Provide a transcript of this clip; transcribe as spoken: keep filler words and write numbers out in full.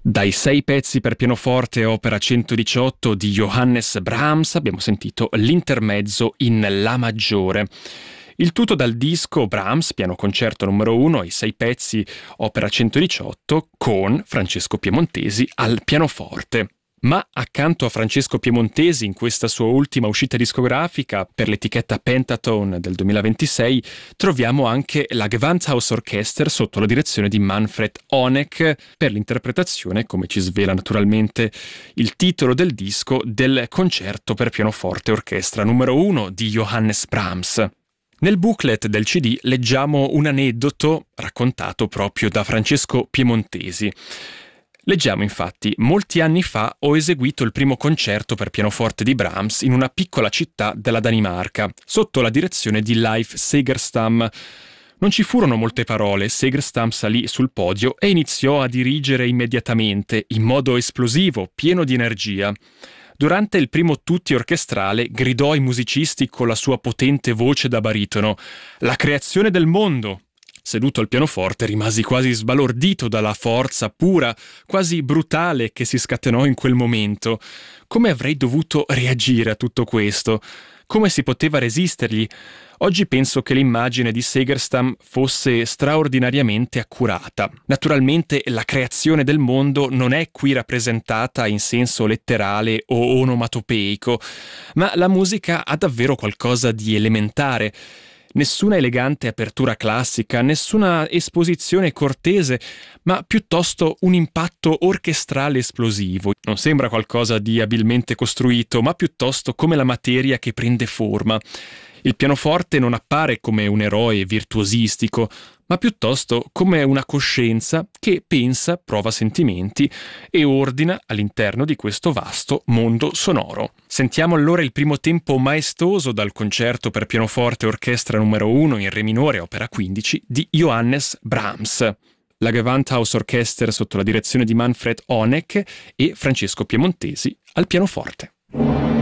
Dai sei pezzi per pianoforte opera centodiciotto di Johannes Brahms abbiamo sentito l'intermezzo in La maggiore. Il tutto dal disco Brahms, piano concerto numero uno, i sei pezzi opera centodiciotto con Francesco Piemontesi al pianoforte. Ma accanto a Francesco Piemontesi, in questa sua ultima uscita discografica per l'etichetta Pentatone del duemilaventisei, troviamo anche la Gewandhaus Orchester sotto la direzione di Manfred Honeck per l'interpretazione, come ci svela naturalmente il titolo del disco, del concerto per pianoforte orchestra numero uno di Johannes Brahms. Nel booklet del C D leggiamo un aneddoto raccontato proprio da Francesco Piemontesi. Leggiamo infatti: molti anni fa ho eseguito il primo concerto per pianoforte di Brahms in una piccola città della Danimarca, sotto la direzione di Leif Segerstam. Non ci furono molte parole, Segerstam salì sul podio e iniziò a dirigere immediatamente, in modo esplosivo, pieno di energia. Durante il primo tutti orchestrale gridò ai musicisti con la sua potente voce da baritono: «La creazione del mondo!». Seduto al pianoforte rimasi quasi sbalordito dalla forza pura, quasi brutale che si scatenò in quel momento. Come avrei dovuto reagire a tutto questo? Come si poteva resistergli? Oggi penso che l'immagine di Segerstam fosse straordinariamente accurata. Naturalmente la creazione del mondo non è qui rappresentata in senso letterale o onomatopeico, ma la musica ha davvero qualcosa di elementare. Nessuna elegante apertura classica, nessuna esposizione cortese, ma piuttosto un impatto orchestrale esplosivo. Non sembra qualcosa di abilmente costruito, ma piuttosto come la materia che prende forma. Il pianoforte non appare come un eroe virtuosistico, ma piuttosto come una coscienza che pensa, prova sentimenti e ordina all'interno di questo vasto mondo sonoro. Sentiamo allora il primo tempo maestoso dal concerto per pianoforte orchestra numero uno in re minore, opera quindici, di Johannes Brahms. La Gewandhaus Orchester sotto la direzione di Manfred Honeck e Francesco Piemontesi al pianoforte.